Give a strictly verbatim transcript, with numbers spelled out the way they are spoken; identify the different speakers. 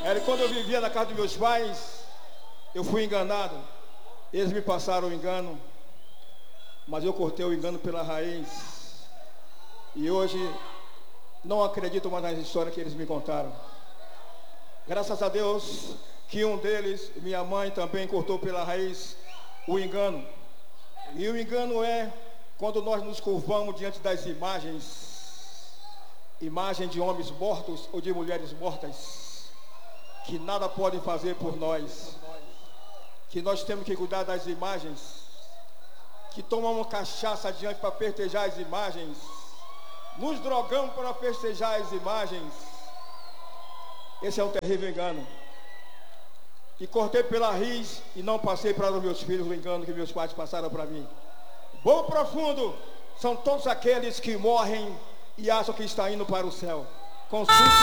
Speaker 1: Era quando eu vivia na casa dos meus pais, eu fui enganado. Eles me passaram o engano, mas eu cortei o engano pela raiz. E hoje não acredito mais nas histórias que eles me contaram. Graças a Deus que um deles, minha mãe, também cortou pela raiz o engano. E o engano é quando nós nos curvamos diante das imagens, imagem de homens mortos ou de mulheres mortas, que nada podem fazer por nós, que nós temos que cuidar das imagens, que tomamos cachaça adiante para festejar as imagens, nos drogamos para festejar as imagens. Esse é um terrível engano. E cortei pela raiz e não passei para os meus filhos o engano que meus pais passaram para mim. Bom profundo são todos aqueles que morrem e acham que está indo para o céu. Consulte